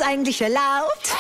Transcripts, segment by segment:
eigentlich erlaubt?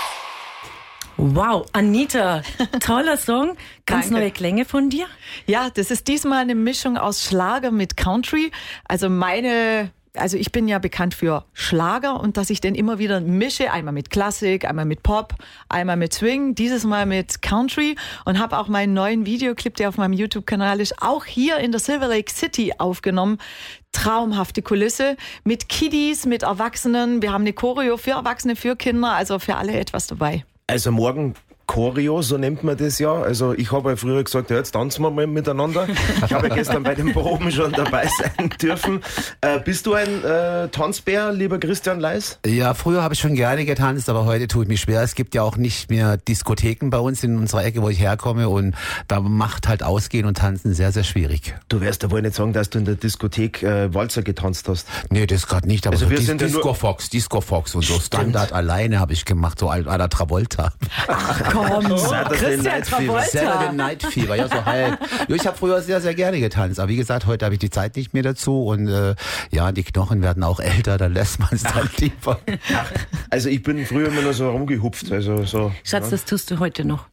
Wow, Anita, toller Song. Ganz Danke. neue Klänge von dir. Ja, das ist diesmal eine Mischung aus Schlager mit Country. Also ich bin ja bekannt für Schlager und dass ich den immer wieder mische, einmal mit Klassik, einmal mit Pop, einmal mit Swing, dieses Mal mit Country und habe auch meinen neuen Videoclip, der auf meinem YouTube-Kanal ist, auch hier in der Silver Lake City aufgenommen. Traumhafte Kulisse mit Kiddies, mit Erwachsenen. Wir haben eine Choreo für Erwachsene, für Kinder, also für alle etwas dabei. Also morgen Choreo, so nennt man das ja. Also ich habe ja früher gesagt, ja, jetzt tanzen wir mal miteinander. Ich habe ja gestern bei den Proben schon dabei sein dürfen. Bist du ein Tanzbär, lieber Christian Leis? Ja, früher habe ich schon gerne getanzt, aber heute tue ich mich schwer. Es gibt ja auch nicht mehr Diskotheken bei uns in unserer Ecke, wo ich herkomme, und da macht halt Ausgehen und Tanzen sehr, sehr schwierig. Du wirst ja wohl nicht sagen, dass du in der Diskothek Walzer getanzt hast. Nee, das gerade nicht, aber Also so wir sind ja Disco Fox und so Standard alleine habe ich gemacht, so à la Travolta. Komm, Saturday Night Fever. Saturday Night Fever, ja, so halb. Ja, ich habe früher sehr, sehr gerne getanzt, aber wie gesagt, heute habe ich die Zeit nicht mehr dazu und die Knochen werden auch älter, dann lässt man es dann lieber. Also ich bin früher immer nur so rumgehupft. Also so, Schatz, das tust du heute noch.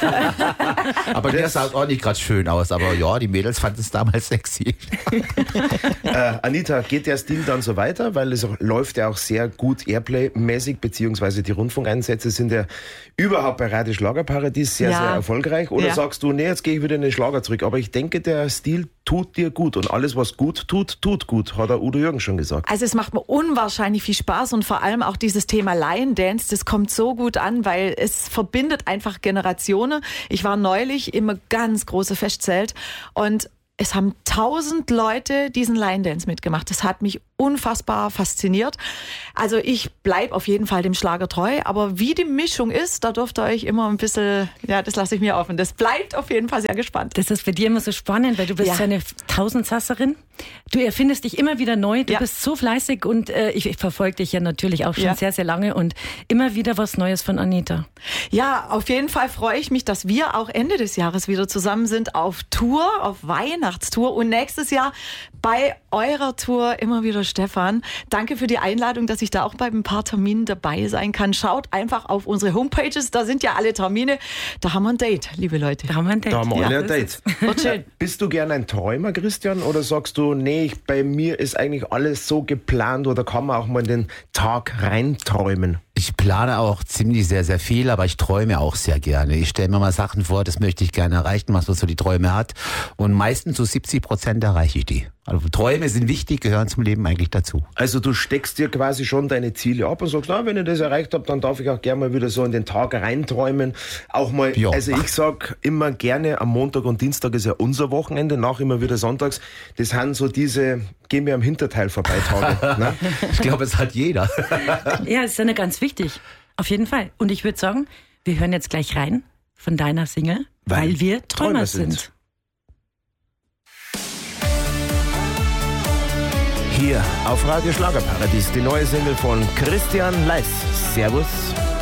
Aber der sah auch nicht gerade schön aus, aber ja, die Mädels fanden es damals sexy. Anita, geht der Stil dann so weiter? Weil es läuft ja auch sehr gut Airplay-mäßig, beziehungsweise die Rundfunkeinsätze sind ja überhaupt bei Radio Schlagerparadies sehr, sehr erfolgreich. Oder sagst du, nee, jetzt gehe ich wieder in den Schlager zurück. Aber ich denke, der Stil tut dir gut. Und alles, was gut tut, tut gut, hat der Udo Jürgens schon gesagt. Also es macht mir unwahrscheinlich viel Spaß und vor allem auch dieses Thema Lion Dance, das kommt so gut an, weil es verbindet einfach Generationen. Ich war neulich im ganz großen Festzelt und es haben 1000 Leute diesen Lion Dance mitgemacht. Das hat mich unfassbar fasziniert. Also ich bleib auf jeden Fall dem Schlager treu, aber wie die Mischung ist, da dürft ihr euch immer ein bisschen, das lasse ich mir offen. Das bleibt auf jeden Fall sehr gespannt. Das ist für dich immer so spannend, weil du bist ja eine Tausendsasserin. Du erfindest dich immer wieder neu, du bist so fleißig und ich verfolge dich ja natürlich auch schon sehr, sehr lange und immer wieder was Neues von Anita. Ja, auf jeden Fall freue ich mich, dass wir auch Ende des Jahres wieder zusammen sind auf Tour, auf Weihnachtstour und nächstes Jahr bei eurer Tour immer wieder Stefan. Danke für die Einladung, dass ich da auch bei ein paar Terminen dabei sein kann. Schaut einfach auf unsere Homepages, da sind ja alle Termine. Da haben wir ein Date, liebe Leute. Da haben wir ein Date. Da haben wir alle ein Date. Wird schön. Bist du gern ein Träumer, Christian? Oder sagst du, nee, bei mir ist eigentlich alles so geplant oder kann man auch mal in den Tag reinträumen? Ich plane auch ziemlich sehr, sehr viel, aber ich träume auch sehr gerne. Ich stelle mir mal Sachen vor, das möchte ich gerne erreichen, was man so die Träume hat. Und meistens so 70% erreiche ich die. Also Träume sind wichtig, gehören zum Leben eigentlich dazu. Also du steckst dir quasi schon deine Ziele ab und sagst, wenn ich das erreicht habe, dann darf ich auch gerne mal wieder so in den Tag reinträumen. Auch mal, also ich sag immer gerne, am Montag und Dienstag ist ja unser Wochenende, nach immer wieder sonntags. Das sind so diese, gehen wir am Hinterteil vorbei Tage. Ne? Ich glaube, es hat jeder. Ja, das ist ja ganz wichtig. Auf jeden Fall. Und ich würde sagen, wir hören jetzt gleich rein von deiner Single, weil wir Träumer sind. Hier auf Radio Schlagerparadies, die neue Single von Christian Leis. Servus.